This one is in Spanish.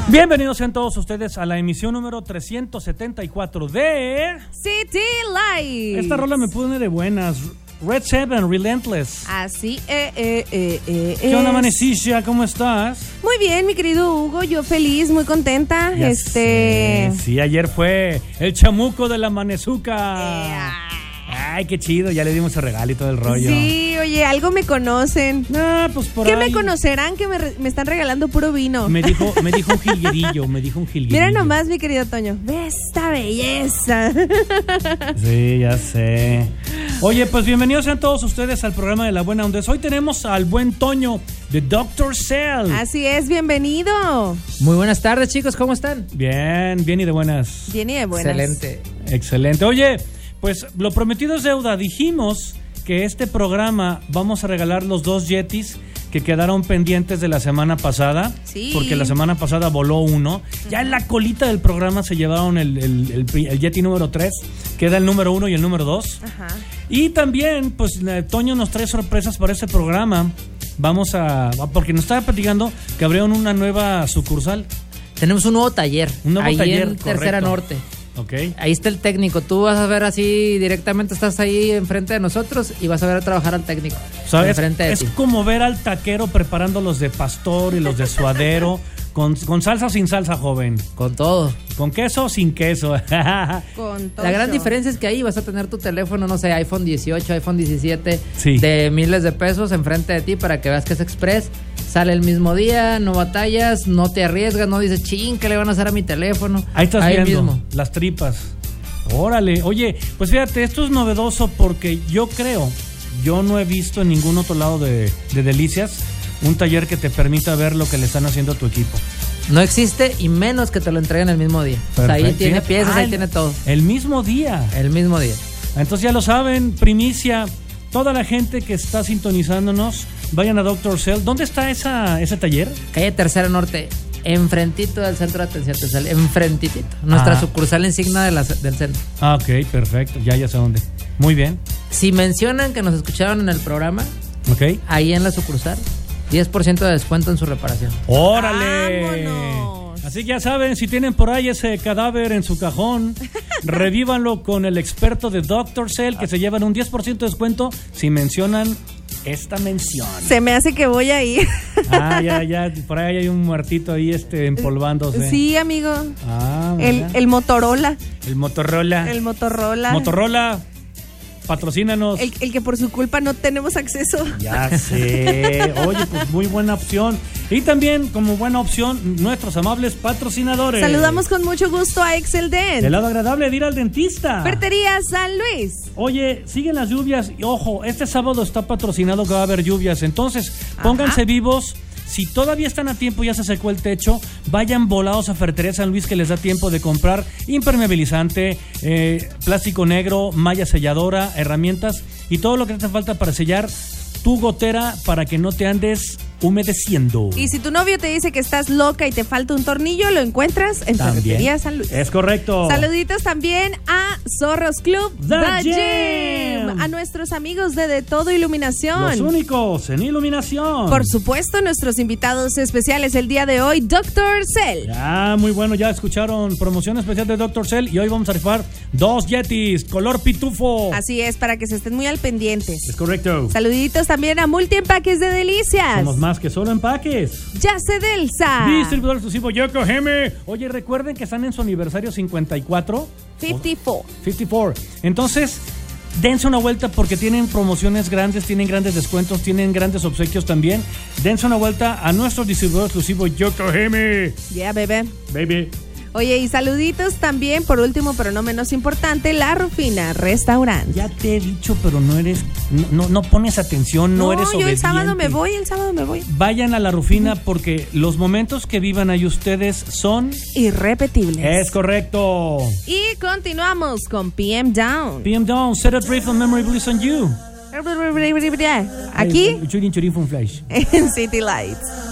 Bienvenidos sean todos ustedes a la emisión número 374 de City Lights. Esta rola me pone de buenas. Red 7, Relentless. Así, ¿Qué onda, Manecilla? ¿Cómo estás? Muy bien, mi querido Hugo, yo feliz, muy contenta. Ya sé. Sí, ayer fue el chamuco de la Manezuca. Ay, qué chido, ya le dimos el regalo y todo el rollo. Sí, oye, algo me conocen. Pues por ¿Qué ahí me conocerán? Que me están regalando puro vino. Me dijo un jilguerillo, Mira nomás, mi querido Toño, ve esta belleza. Sí, ya sé. Oye, pues bienvenidos sean todos ustedes al programa de La Buena Onda. Hoy tenemos al buen Toño de Dr. Cell. Así es, bienvenido. Muy buenas tardes, chicos, ¿cómo están? Bien y de buenas. Bien y de buenas. Excelente. Oye, pues lo prometido es deuda. Dijimos que este programa vamos a regalar los 2 Yetis que quedaron pendientes de la semana pasada. Sí. Porque la semana pasada voló uno. Ya en la colita del programa se llevaron el Yeti número 3. Queda el número 1 y el número 2. Ajá. Y también, pues, Toño nos trae sorpresas para este programa. Porque nos estaba platicando que abrieron una nueva sucursal. Tenemos un nuevo taller. Un nuevo ahí taller, en Tercera correcto. Norte. Ok. Ahí está el técnico. Tú vas a ver así directamente, estás ahí enfrente de nosotros y vas a ver a trabajar al técnico. ¿Sabes? Enfrente de Es ti. como ver al taquero preparando los de pastor y los de suadero. Con salsa o sin salsa, joven. Con todo. Con queso o sin queso. Con todo. La gran diferencia es que ahí vas a tener tu teléfono, no sé, iPhone 18, iPhone 17, Sí. de miles de pesos enfrente de ti para que veas que es express. Sale el mismo día, no batallas, no te arriesgas, no dices, ching, ¿qué le van a hacer a mi teléfono? Ahí estás viendo mismo. las tripas. Órale. Oye, pues fíjate, esto es novedoso porque yo no he visto en ningún otro lado de Delicias un taller que te permita ver lo que le están haciendo a tu equipo. No existe y menos que te lo entreguen el mismo día. O sea, ahí Perfecto. tiene piezas, ahí tiene todo. El mismo día. El mismo día. Entonces ya lo saben, primicia, toda la gente que está sintonizándonos, vayan a Dr. Cell. ¿Dónde está ese taller? Calle Tercera Norte, enfrentito del centro de atención social, enfrentitito. Nuestra sucursal insignia del centro. Ah, ok, perfecto, ya sé dónde. Muy bien, Si mencionan que nos escucharon en el programa, ok. ahí en la sucursal, 10% de descuento en su reparación. ¡Órale! ¡Vámonos! Así que ya saben, si tienen por ahí ese cadáver en su cajón, revívanlo con el experto de Dr. Cell, que se llevan un 10% de descuento si mencionan esta mención. Se me hace que voy a ir. Ya, por ahí hay un muertito ahí empolvándose. Sí, amigo. Mira. El Motorola. El Motorola. El Motorola. Motorola, patrocínanos. El que por su culpa no tenemos acceso. Ya sé. Oye, pues muy buena opción. Y también, como buena opción, nuestros amables patrocinadores. Saludamos con mucho gusto a Excel Dent. El lado agradable de ir al dentista. Ferretería San Luis. Oye, siguen las lluvias. Y ojo, este sábado está patrocinado que va a haber lluvias. Entonces, pónganse vivos. Si todavía están a tiempo, ya se secó el techo, vayan volados a Ferretería San Luis, que les da tiempo de comprar impermeabilizante, plástico negro, malla selladora, herramientas y todo lo que te hace falta para sellar tu gotera para que no te andes humedeciendo. Y si tu novio te dice que estás loca y te falta un tornillo, lo encuentras en Ferretería San Luis. Es correcto. Saluditos también a Zorros Club The Gym. A nuestros amigos de Todo Iluminación. Los únicos en iluminación. Por supuesto, nuestros invitados especiales el día de hoy, Dr. Cell. Ya, muy bueno, ya escucharon promoción especial de Dr. Cell y hoy vamos a rifar 2 Yetis, color pitufo. Así es, para que se estén muy al pendientes. Es correcto. Saluditos también a Multiempaques de Delicias. Somos más que solo empaques. Yace Delsa. Distribuidor exclusivo Yokohama. Oye, recuerden que están en su aniversario 54. 54. Entonces, dense una vuelta porque tienen promociones grandes, tienen grandes descuentos, tienen grandes obsequios también. Dense una vuelta a nuestro distribuidor exclusivo Yokohama. Yeah, bebé. Baby. Oye, y saluditos también, por último, pero no menos importante, La Rufina Restaurant. Ya te he dicho, pero no pones atención, no eres obediente. Yo el sábado me voy. Vayan a La Rufina porque los momentos que vivan ahí ustedes son irrepetibles. Es correcto. Y continuamos con PM Down. PM Down, set a drift on memory bliss on you. Aquí Churin Churin Fun Flash. en City Lights.